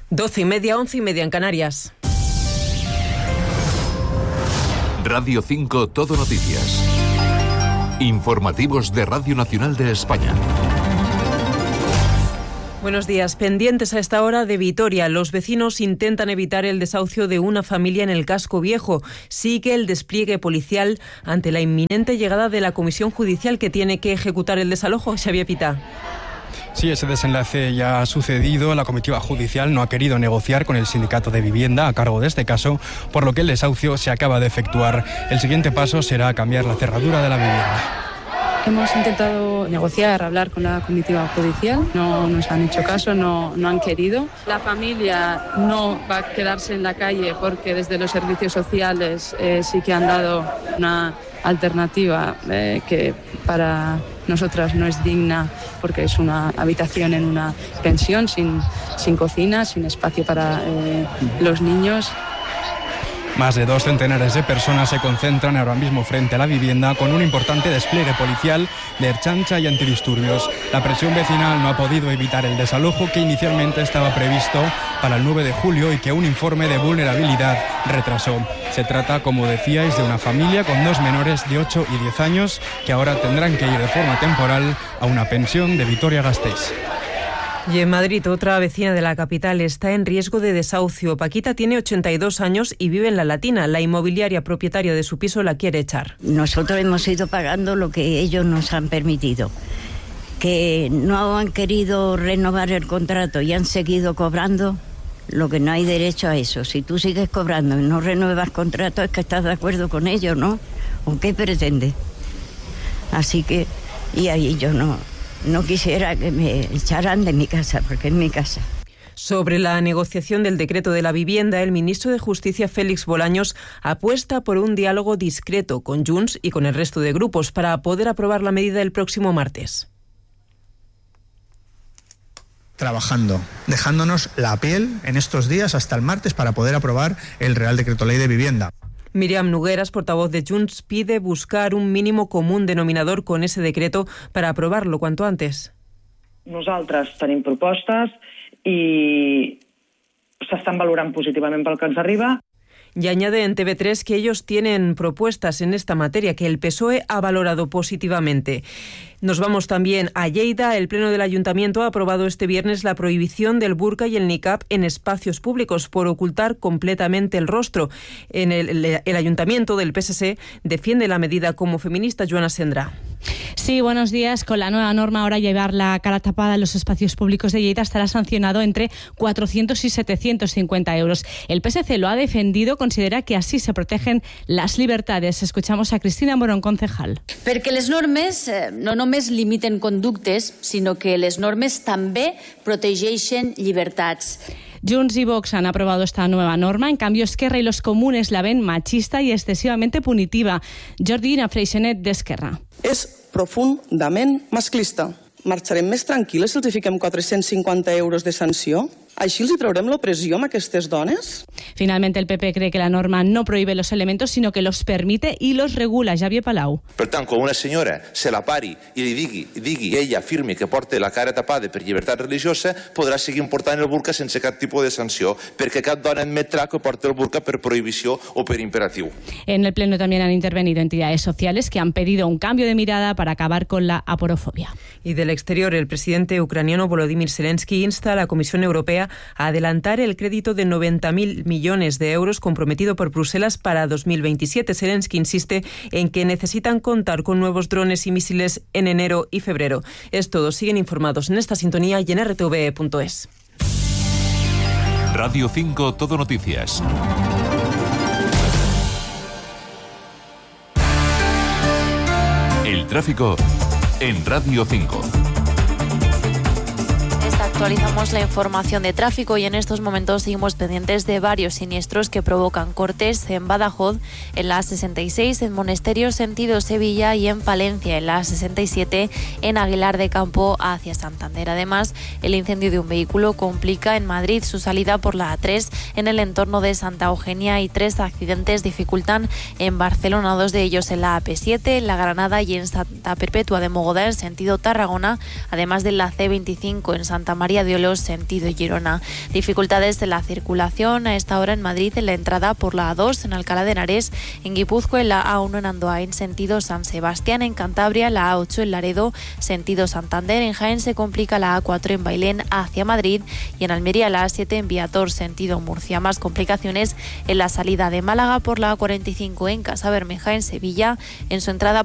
12:30, 11:30 en Canarias. Radio 5 Todo Noticias. Informativos de Radio Nacional de España. Buenos días. Pendientes a esta hora de Vitoria. Los vecinos intentan evitar el desahucio de una familia en el casco viejo. Sigue el despliegue policial ante la inminente llegada de la comisión judicial que tiene que ejecutar el desalojo. Xavier Pita. Sí, ese desenlace ya ha sucedido. La comitiva judicial no ha querido negociar con el sindicato de vivienda a cargo de este caso, por lo que el desahucio se acaba de efectuar. El siguiente paso será cambiar la cerradura de la vivienda. Hemos intentado negociar, hablar con la comitiva judicial, no nos han hecho caso, no han querido. La familia no va a quedarse en la calle porque desde los servicios sociales sí que han dado una alternativa que para nosotras no es digna, porque es una habitación en una pensión sin cocina, sin espacio para los niños. Más de 2 centenares de personas se concentran ahora mismo frente a la vivienda con un importante despliegue policial de Ertzaintza y antidisturbios. La presión vecinal no ha podido evitar el desalojo que inicialmente estaba previsto para el 9 de julio y que un informe de vulnerabilidad retrasó. Se trata, como decíais, de una familia con 2 menores de 8 y 10 años que ahora tendrán que ir de forma temporal a una pensión de Vitoria-Gasteiz. Y en Madrid, otra vecina de la capital está en riesgo de desahucio. Paquita tiene 82 años y vive en La Latina. La inmobiliaria propietaria de su piso la quiere echar. Nosotros hemos ido pagando lo que ellos nos han permitido. Que no han querido renovar el contrato y han seguido cobrando, lo que no hay derecho a eso. Si tú sigues cobrando y no renuevas contrato es que estás de acuerdo con ellos, ¿no? ¿O qué pretende? Así que, y ahí yo no quisiera que me echaran de mi casa, porque es mi casa. Sobre la negociación del decreto de la vivienda, el ministro de Justicia, Félix Bolaños, apuesta por un diálogo discreto con Junts y con el resto de grupos para poder aprobar la medida el próximo martes. Trabajando, dejándonos la piel en estos días hasta el martes para poder aprobar el Real Decreto Ley de Vivienda. Miriam Nogueras, portavoz de Junts, pide buscar un mínimo común denominador con ese decreto para aprovarlo cuanto antes. Nosaltres tenim propostes i s'estan valorant positivament pel que ens arriba. Y añade en TV3 que ellos tienen propuestas en esta materia que el PSOE ha valorado positivamente. Nos vamos también a Lleida. El Pleno del Ayuntamiento ha aprobado este viernes la prohibición del burka y el niqab en espacios públicos por ocultar completamente el rostro. En el Ayuntamiento del PSC defiende la medida como feminista. Joana Sendra. Sí, buenos días. Con la nueva norma ahora llevar la cara tapada en los espacios públicos de Lleida estará sancionado entre 400 y 750 euros. El PSC lo ha defendido, considera que así se protegen las libertades. Escuchamos a Cristina Morón, concejal. Perquè les normes no només limiten conductes, sinó que les normes també protegeixen llibertats. Junts y Vox han aprobado esta nueva norma. En cambio, Esquerra y los comunes la ven machista y excesivamente punitiva. Jordina Freixenet, d'Esquerra. És profundament masclista. Marxarem més tranquil·les si els fiquem 450 euros de sanció? ¿Així els traurem l'opressió a aquestes dones? Finalmente, el PP cree que la norma no prohíbe los elementos, sino que los permite y los regula. Javier Palau. Per tant, quan una senyora se la pari i li digui ella afirmi que porta la cara tapada per llibertat religiosa, podrà seguir portant el burca sense cap tipus de sanció, perquè cap dona admetrà que porta el burca per prohibició o per imperatiu. En el Pleno también han intervenido entidades sociales que han pedido un cambio de mirada para acabar con la aporofobia. Y del exterior, el presidente ucraniano Volodymyr Zelensky insta a la Comisión Europea a adelantar el crédito de 90.000 millones de euros comprometido por Bruselas para 2027. Zelensky insiste en que necesitan contar con nuevos drones y misiles en enero y febrero. Es todo. Siguen informados en esta sintonía y en rtve.es. Radio 5 Todo Noticias. El tráfico en Radio 5. Actualizamos la información de tráfico y en estos momentos seguimos pendientes de varios siniestros que provocan cortes en Badajoz, en la A66, en Monesterio sentido Sevilla y en Palencia, en la A67, en Aguilar de Campo hacia Santander. Además, el incendio de un vehículo complica en Madrid su salida por la A3 en el entorno de Santa Eugenia y 3 accidentes dificultan en Barcelona, 2 de ellos en la AP7, en la Granada y en Santa Perpetua de Mogoda en sentido Tarragona, además de la C25 en Santa María María de Olos, sentido Girona. Dificultades de la circulación a esta hora en Madrid en la entrada por la A2 en Alcalá de Henares, en Guipúzcoa en la A1 en Andoain, sentido San Sebastián, en Cantabria la A8 en Laredo, sentido Santander, en Jaén se complica la A4 en Bailén hacia Madrid y en Almería la A7 en Viator, sentido Murcia. Más complicaciones en la salida de Málaga por la A45 en Casabermeja, en Sevilla, en su entrada